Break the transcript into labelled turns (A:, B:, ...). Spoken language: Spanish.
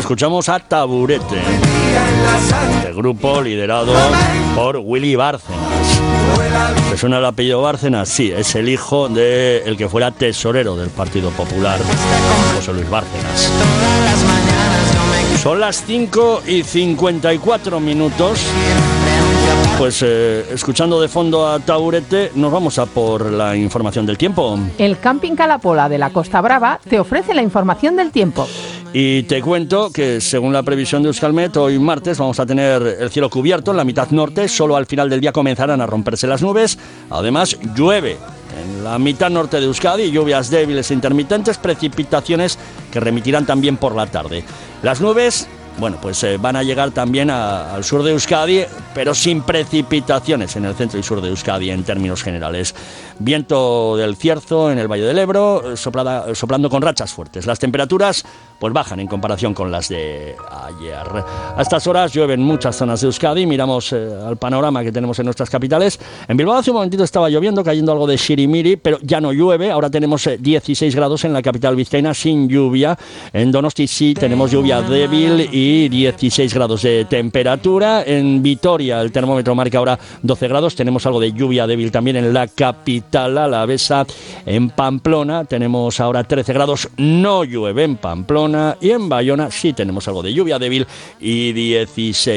A: Escuchamos a Taburete, el grupo liderado por Willy Bárcenas. ¿Te suena el apellido Bárcenas? Sí, es el hijo del que fuera tesorero del Partido Popular, José Luis Bárcenas. Son las 5:54. Pues escuchando de fondo a Taburete, nos vamos a por la información del tiempo.
B: El Camping Calapola de la Costa Brava te ofrece la información del tiempo.
A: Y te cuento que según la previsión de Euskalmet, hoy martes vamos a tener el cielo cubierto en la mitad norte, solo al final del día comenzarán a romperse las nubes. Además, llueve en la mitad norte de Euskadi, lluvias débiles e intermitentes, precipitaciones que remitirán también por la tarde. Las nubes, bueno, pues van a llegar también al sur de Euskadi, pero sin precipitaciones en el centro y sur de Euskadi en términos generales. Viento del Cierzo en el Valle del Ebro, soplando con rachas fuertes. Las temperaturas pues bajan en comparación con las de ayer. A estas horas llueve en muchas zonas de Euskadi. Miramos al panorama que tenemos en nuestras capitales. En Bilbao hace un momentito estaba lloviendo, cayendo algo de shirimiri, pero ya no llueve. Ahora tenemos 16 grados en la capital vizcaína sin lluvia. En Donosti sí tenemos lluvia débil y 16 grados de temperatura. En Vitoria el termómetro marca ahora 12 grados. Tenemos algo de lluvia débil también en la capital alavesa. En Pamplona tenemos ahora 13 grados. No llueve en Pamplona. Y en Bayona sí tenemos algo de lluvia débil y 16.